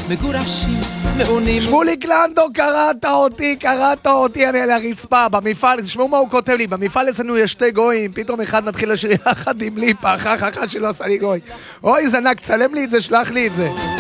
מגורשים, מעונים. שמוליק לנדו, קראת אותי, אני על הרצפה, במפעל, תשמעו מה הוא כותב לי, במפעל אצלנו יש 2 גויים, פתאום אחד מתחיל לשיר יחד עם ליפה, שלא עשה לי גוי. אוי, זנק, צלם לי את זה, שלח לי את זה.